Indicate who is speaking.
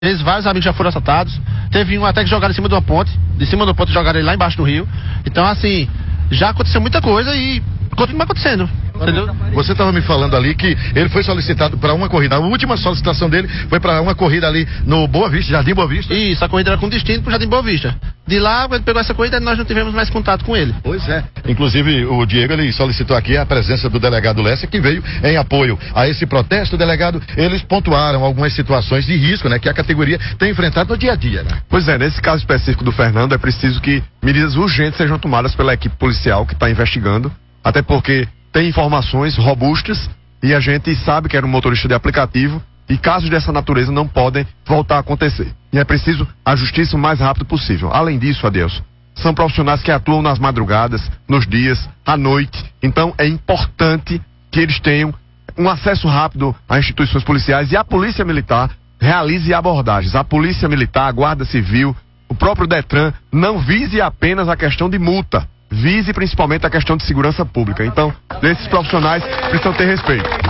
Speaker 1: Vários amigos já foram assaltados. Teve um até que jogaram em cima de uma ponte. De cima da ponte jogaram ele lá embaixo do rio. Então, assim, já aconteceu muita coisa e continua acontecendo. Entendeu?
Speaker 2: Você estava me falando ali que ele foi solicitado para uma corrida. A última solicitação dele foi para uma corrida ali no Boa Vista, Jardim Boa Vista.
Speaker 1: Isso, a corrida era com destino pro Jardim Boa Vista. De lá, quando pegou essa corrida, nós não tivemos mais contato com ele.
Speaker 2: Pois é. Inclusive, o Diego, ele solicitou aqui a presença do delegado Lessa, que veio em apoio a esse protesto. Delegado, eles pontuaram algumas situações de risco, né, que a categoria tem enfrentado no dia a dia, né?
Speaker 3: Pois é, nesse caso específico do Fernando, é preciso que medidas urgentes sejam tomadas pela equipe policial que está investigando, até porque tem informações robustas e a gente sabe que era um motorista de aplicativo e casos dessa natureza não podem voltar a acontecer. E é preciso a justiça o mais rápido possível. Além disso, Adelson, são profissionais que atuam nas madrugadas, nos dias, à noite. Então é importante que eles tenham um acesso rápido a instituições policiais e a Polícia Militar realize abordagens. A Polícia Militar, a Guarda Civil, o próprio Detran não vise apenas a questão de multa, vise principalmente a questão de segurança pública. Então, esses profissionais precisam ter respeito.